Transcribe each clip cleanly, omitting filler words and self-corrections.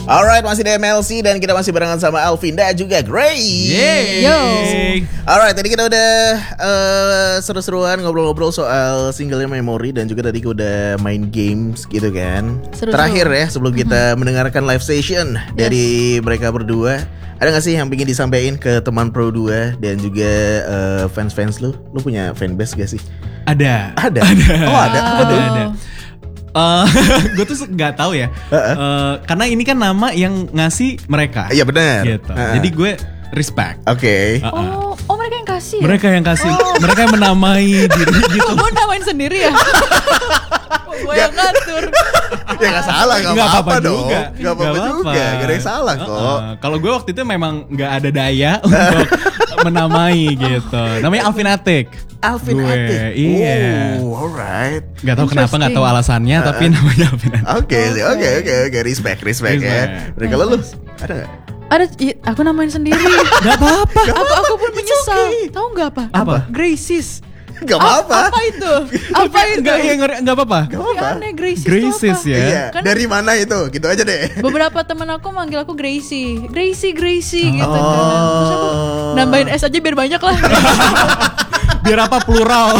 Alright, masih di MLC dan kita masih barengan sama Alvin dan juga Grace. Yo. Alright, tadi kita udah seru-seruan ngobrol-ngobrol soal singlenya Memory dan juga tadi kita udah main games gitu kan. Seru-seru. Terakhir ya sebelum kita mendengarkan live session dari mereka berdua, ada gak sih yang pengen disampaikan ke teman Pro 2 dan juga fans-fans lu? Lu punya fanbase gak sih? Ada. Oh ada. Apa tuh? Ada. Gue tuh nggak tahu ya, karena ini kan nama yang ngasih mereka. Iya benar. Gitu. Jadi gue respect. Oke. Oh mereka yang kasih. Mereka yang kasih, mereka yang menamai diri gitu. Gue namain sendiri ya. Gue yang ngatur. Ya gak salah, gak Nggak apa-apa dong. juga. Gak apa-apa juga, gak ada yang salah kok. Kalau gue waktu itu memang nggak ada daya untuk menamai gitu. Namanya Alvin Atik. Alvin Gue, Atik. iya. Oh, alright. Gak tahu kenapa, nggak tahu alasannya, tapi namanya Alvin Atik. Oke, respect ya. Dan kalau lu ada nggak? Ada, aku namain sendiri. Gak apa-apa. Aku pun menyesal. Tahu nggak apa? Apa? Graces. Gak apa-apa. Apa itu? Apa itu? Nggak apa-apa. Gak apa-apa. Aneh, Graces, Graces itu apa? ya. Iya. Kan- Dari mana itu? Gitu aja deh. Beberapa teman aku manggil aku Gracie gitu Oh. kan. Terus aku nambahin S aja biar banyak lah. Biar apa plural?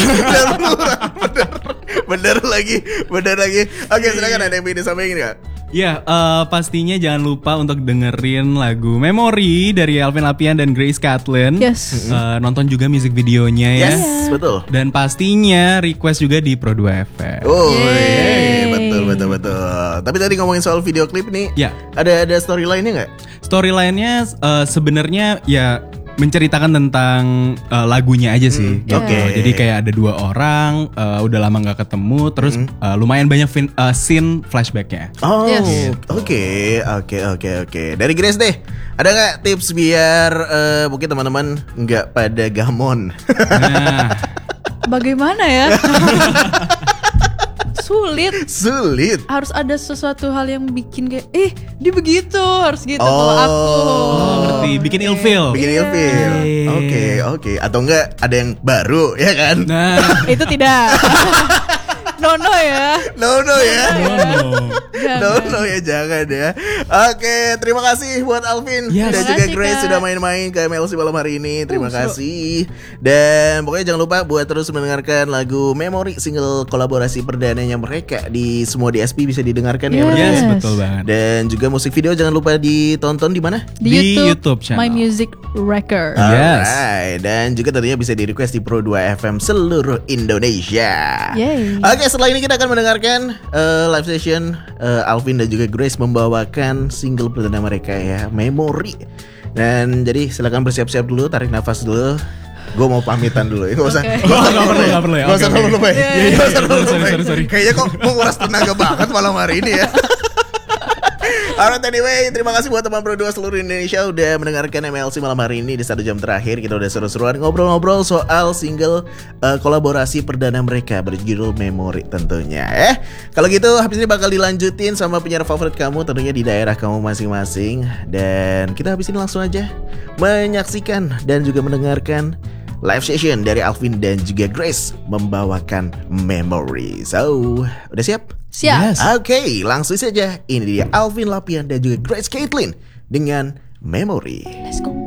Bener lagi. Oke, silakan ada yang ingin disampaikan nggak? Ya, pastinya jangan lupa untuk dengerin lagu Memory dari Alvin Lapian dan Grace Katlyn. Yes. Nonton juga music videonya ya. Yes, betul. Dan pastinya request juga di Pro 2 FM. Oh, Yeay. betul. Tapi tadi ngomongin soal video klip nih, Ya. ada storyline-nya nggak? Storyline-nya sebenarnya ya menceritakan tentang lagunya aja sih. Gitu. Oke. Jadi kayak ada dua orang, udah lama nggak ketemu, terus lumayan banyak scene flashbacknya. Oh, Yes. oke. Dari Grace deh, ada nggak tips biar mungkin teman-teman nggak pada gamon? Nah, Bagaimana ya? Sulit. Harus ada sesuatu hal yang bikin kayak dia begitu, harus gitu kalau aku. ngerti, bikin ilfeel. Bikin ilfeel. Iya. Oke. Atau enggak ada yang baru, ya kan? Nah, Itu tidak. No ya. No ya. Jangan. No ya, jangan ya. Oke, terima kasih buat Alvin Yes. dan Terima juga kasih, Grace Kak. sudah main-main ke MLC malam hari ini. Terima seru. kasih. Dan pokoknya jangan lupa buat terus mendengarkan lagu Memory, single kolaborasi perdananya mereka di semua DSP bisa didengarkan ya berarti yes, ya. betul banget. Dan juga musik video jangan lupa ditonton di mana? Di YouTube channel. My Music Record. Yes. Alright. Dan juga tentunya bisa di request di Pro 2 FM seluruh Indonesia. Yay. Oke, setelah ini kita akan mendengarkan live session Alvin dan juga Grace membawakan single perdana mereka ya, Memory. Dan jadi silakan bersiap-siap dulu, tarik nafas dulu. Gue mau pamitan dulu ya, gak usah. Oke. Nggak perlu ya. Gak usah Oke, oke. dulu, Pak. Iya, Gak usah dulu, Sorry. Pak. Kayaknya kok menguras tenaga banget malam hari ini ya. Alright, anyway, terima kasih buat teman Pro 2 seluruh Indonesia udah mendengarkan MLC malam hari ini. Di 1 jam terakhir kita udah seru-seruan ngobrol-ngobrol soal single kolaborasi perdana mereka berjudul Memory tentunya. Kalau gitu habis ini bakal dilanjutin sama penyiar favorit kamu tentunya di daerah kamu masing-masing. Dan kita habis ini langsung aja menyaksikan dan juga mendengarkan live session dari Alvin dan juga Grace membawakan Memory. So, udah siap? Siap. Yes. Oke, langsung saja. Ini dia Alvin Lapian dan juga Grace Katlyn dengan Memory. Let's go.